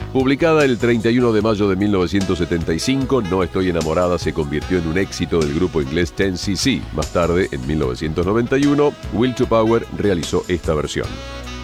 Publicada el 31 de mayo de 1975, No estoy enamorada se convirtió en un éxito del grupo inglés 10cc. Más tarde, en 1991, Will to Power realizó esta versión.